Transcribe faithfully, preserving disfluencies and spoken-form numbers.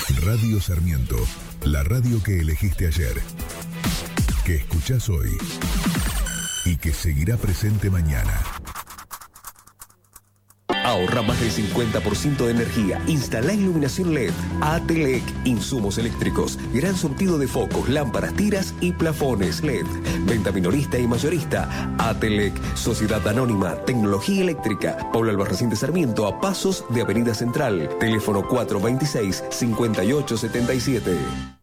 Radio Sarmiento, la radio que elegiste ayer, que escuchás hoy y que seguirá presente mañana. Ahorra más del cincuenta por ciento de energía. Instala iluminación L E D. Atelec, insumos eléctricos. Gran surtido de focos, lámparas, tiras y plafones L E D. Venta minorista y mayorista. Atelec, Sociedad Anónima, Tecnología Eléctrica. Pablo Albarracín de Sarmiento, a pasos de Avenida Central. Teléfono cuatro veintiséis, cincuenta y ocho setenta y siete.